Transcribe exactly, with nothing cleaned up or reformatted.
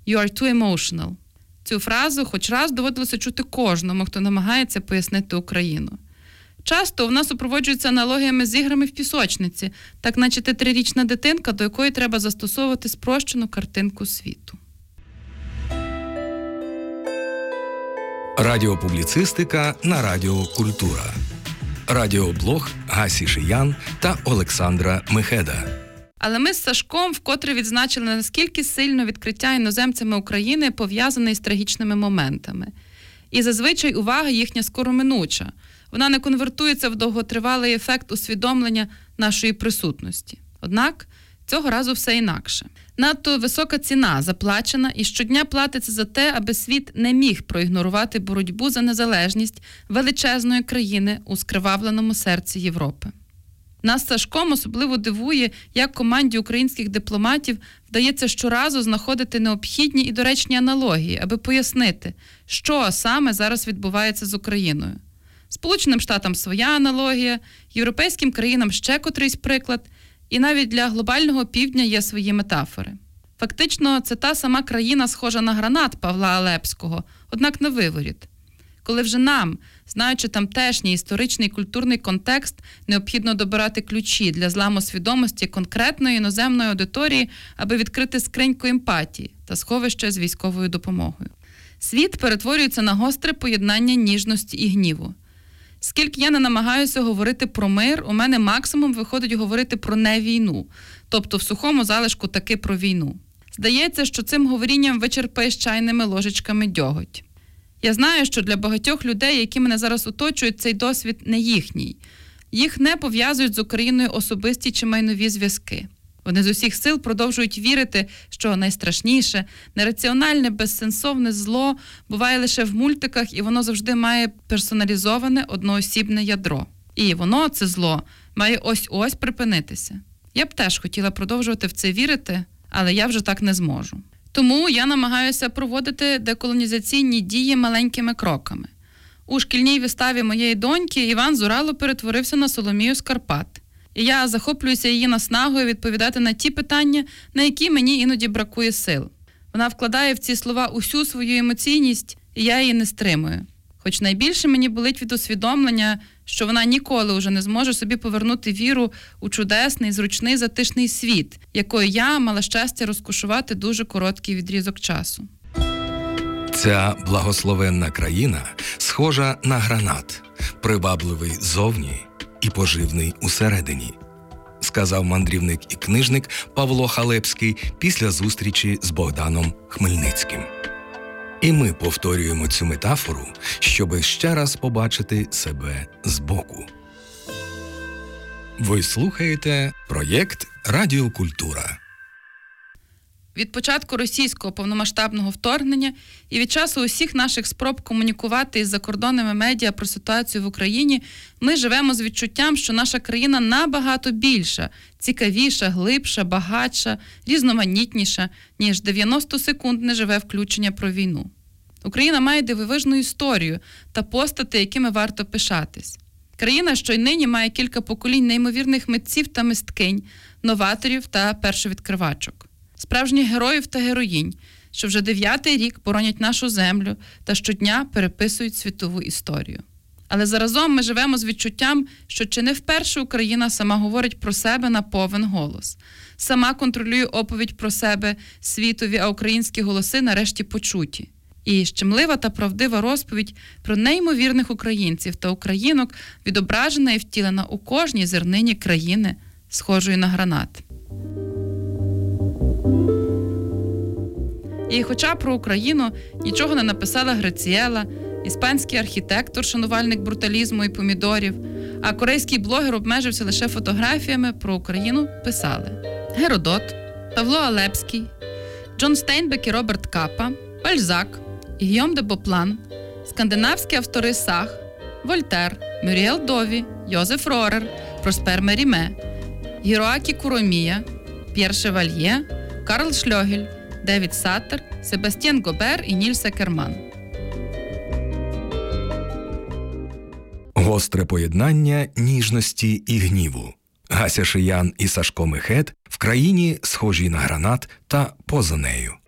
«You are too emotional». Цю фразу хоч раз доводилося чути кожному, хто намагається пояснити Україну. Часто вона супроводжується аналогіями з іграми в пісочниці, так наче ти трирічна дитинка, до якої треба застосовувати спрощену картинку світу. Радіопубліцистика на Радіо Культура. Радіоблог Гасі Шиян та Олександра Мехеда. Але ми з Сашком вкотре відзначили, наскільки сильно відкриття іноземцями України пов'язане із трагічними моментами. І зазвичай увага їхня скороминуча. Вона не конвертується в довготривалий ефект усвідомлення нашої присутності. Однак цього разу все інакше. Надто висока ціна заплачена і щодня платиться за те, аби світ не міг проігнорувати боротьбу за незалежність величезної країни у скривавленому серці Європи. Нас з Сашком особливо дивує, як команді українських дипломатів вдається щоразу знаходити необхідні і доречні аналогії, аби пояснити, що саме зараз відбувається з Україною. Сполученим Штатам своя аналогія, європейським країнам ще котрийсь приклад, і навіть для глобального півдня є свої метафори. Фактично, це та сама країна, схожа на гранат Павла Алепського, однак на виворіт. Коли вже нам, знаючи тамтешній історичний і культурний контекст, необхідно добирати ключі для зламу свідомості конкретної іноземної аудиторії, аби відкрити скриньку емпатії та сховище з військовою допомогою. Світ перетворюється на гостре поєднання ніжності і гніву. Скільки я не намагаюся говорити про мир, у мене максимум виходить говорити про не-війну, тобто в сухому залишку таки про війну. Здається, що цим говорінням вичерпаєш чайними ложечками дьоготь. Я знаю, що для багатьох людей, які мене зараз оточують, цей досвід не їхній. Їх не пов'язують з Україною особисті чи майнові зв'язки. Вони з усіх сил продовжують вірити, що найстрашніше, нераціональне, безсенсовне зло буває лише в мультиках, і воно завжди має персоналізоване одноосібне ядро. І воно, це зло, має ось-ось припинитися. Я б теж хотіла продовжувати в це вірити, але я вже так не зможу. Тому я намагаюся проводити деколонізаційні дії маленькими кроками. У шкільній виставі моєї доньки Іван Зурало перетворився на Соломію з Карпат. І я захоплююся її наснагою відповідати на ті питання, на які мені іноді бракує сил. Вона вкладає в ці слова усю свою емоційність, і я її не стримую. Хоч найбільше мені болить від усвідомлення, що вона ніколи уже не зможе собі повернути віру у чудесний, зручний, затишний світ, якою я мала щастя розкошувати дуже короткий відрізок часу. Ця благословенна країна схожа на гранат, привабливий зовні і поживний усередині, сказав мандрівник і книжник Павло Халепський після зустрічі з Богданом Хмельницьким. І ми повторюємо цю метафору, щоби ще раз побачити себе збоку. Ви слухаєте проєкт «Радіокультура». Від початку російського повномасштабного вторгнення і від часу усіх наших спроб комунікувати із закордонними медіа про ситуацію в Україні, ми живемо з відчуттям, що наша країна набагато більша, цікавіша, глибша, багатша, різноманітніша, ніж дев'яносто секунд неживе включення про війну. Україна має дивовижну історію та постати, якими варто пишатись. Країна, що й нині має кілька поколінь неймовірних митців та мисткинь, новаторів та першовідкривачок. Справжніх героїв та героїнь, що вже дев'ятий рік боронять нашу землю та щодня переписують світову історію. Але заразом ми живемо з відчуттям, що чи не вперше Україна сама говорить про себе на повен голос. Сама контролює оповідь про себе світові, а українські голоси нарешті почуті. І щемлива та правдива розповідь про неймовірних українців та українок відображена і втілена у кожній зернині країни, схожої на гранат. І хоча про Україну нічого не написала Граціела, іспанський архітектор, шанувальник бруталізму і помідорів, а корейський блогер обмежився лише фотографіями, про Україну писали Геродот, Павло Алепський, Джон Стейнбек і Роберт Капа, Бальзак, Гійом де Боплан, скандинавські автори Сах, Вольтер, Мюріел Дові, Йозеф Рорер, Проспер Меріме, Гіроакі Куромія, П'єр Шевальє, Карл Шльогель, Девід Саттер, Себастьєн Гобер і Нільс Екерман. Гостре поєднання ніжності і гніву. Гася Шиян і Сашко Мехед в країні, схожій на гранат та поза нею.